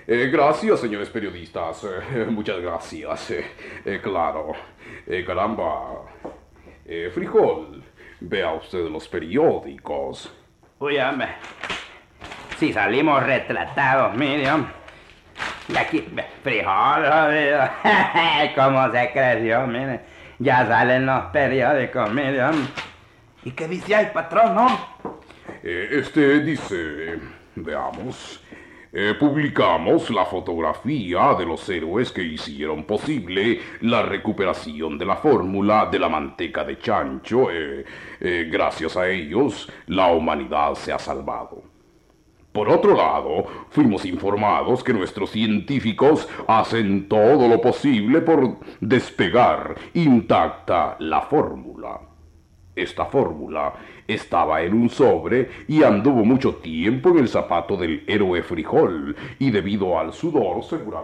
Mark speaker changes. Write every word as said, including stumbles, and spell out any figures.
Speaker 1: Eh, gracias, señores periodistas. Eh, muchas gracias. Eh, eh, claro. Eh, caramba. Eh, frijol, vea usted los periódicos.
Speaker 2: Uy, hombre. Si salimos retratados, mire, hombre. Y aquí, frijol, jodido. Cómo se creció, mire. Ya salen los periódicos, mire, hombre. ¿Y qué dice ahí, patrón, no?
Speaker 1: Eh, este dice, veamos, eh, publicamos la fotografía de los héroes que hicieron posible la recuperación de la fórmula de la manteca de chancho. Eh, eh, gracias a ellos, la humanidad se ha salvado. Por otro lado, fuimos informados que nuestros científicos hacen todo lo posible por despegar intacta la fórmula. Esta fórmula estaba en un sobre y anduvo mucho tiempo en el zapato del héroe frijol, y debido al sudor seguramente